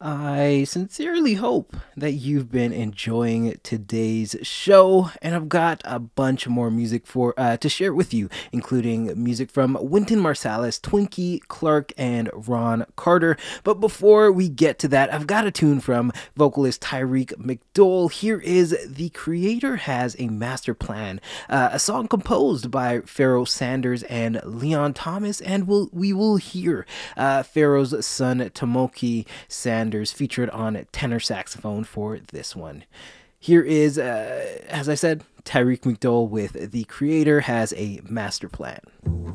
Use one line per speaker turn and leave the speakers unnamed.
I sincerely hope that you've been enjoying today's show, and I've got a bunch more music for to share with you, including music from Wynton Marsalis, Twinkie Clark, and Ron Carter. But before we get to that, I've got a tune from vocalist Tyreek McDowell. Here is "The Creator Has a Master Plan," a song composed by Pharoah Sanders and Leon Thomas, and we will hear Pharaoh's son Tomoki Sanders featured on tenor saxophone for this one. Here is, as I said, Tyreek McDowell with "The Creator Has a Master Plan."